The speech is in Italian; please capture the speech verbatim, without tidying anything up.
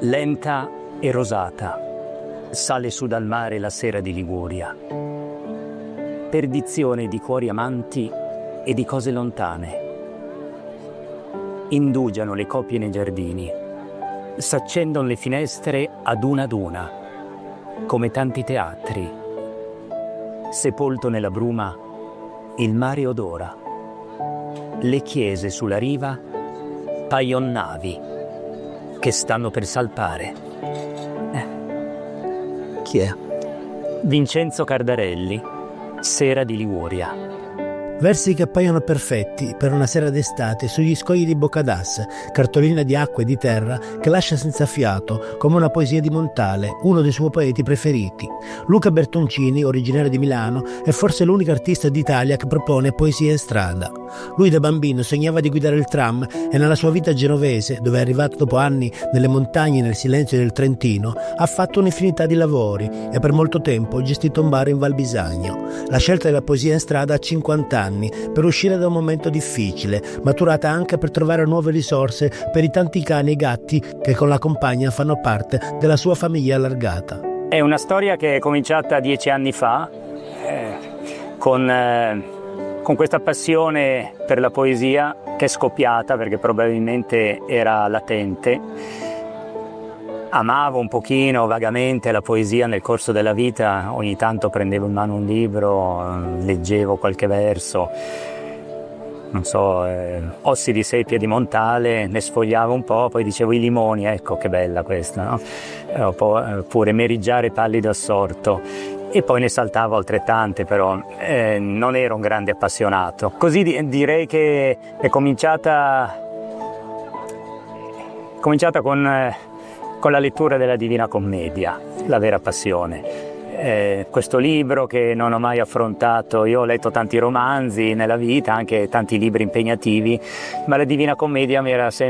lenta e rosata, sale su dal mare la sera di Liguria. Perdizione di cuori amanti e di cose lontane. Indugiano le coppie nei giardini, s'accendon le finestre ad una ad una, come tanti teatri. Sepolto nella bruma, il mare odora. Le chiese sulla riva paion navi che stanno per salpare. Eh. Chi è? Vincenzo Cardarelli, Sera di Liguria. Versi che appaiono perfetti per una sera d'estate sugli scogli di Boccadas, cartolina di acqua e di terra che lascia senza fiato, come una poesia di Montale, uno dei suoi poeti preferiti. Luca Bertoncini, originario di Milano, è forse l'unico artista d'Italia che propone poesia in strada. Lui da bambino sognava di guidare il tram e nella sua vita genovese, dove è arrivato dopo anni nelle montagne e nel silenzio del Trentino, ha fatto un'infinità di lavori e per molto tempo ha gestito un bar in Val Bisagno. La scelta della poesia in strada a cinquanta anni per uscire da un momento difficile, maturata anche per trovare nuove risorse per i tanti cani e gatti che con la compagna fanno parte della sua famiglia allargata. È una storia che è cominciata dieci anni fa eh, con, eh, con questa passione per la poesia che è scoppiata perché probabilmente era latente. Amavo un pochino vagamente la poesia nel corso della vita, ogni tanto prendevo in mano un libro, leggevo qualche verso, non so, eh, Ossi di seppia di Montale, ne sfogliavo un po', poi dicevo i limoni, ecco che bella questa, no? Oppure Meriggiare pallido assorto, e poi ne saltavo altrettante, però eh, non ero un grande appassionato. Così di- direi che è cominciata, cominciata con... Eh, con la lettura della Divina Commedia, la vera passione. Eh, questo libro che non ho mai affrontato, io ho letto tanti romanzi nella vita, anche tanti libri impegnativi, ma la Divina Commedia mi era sempre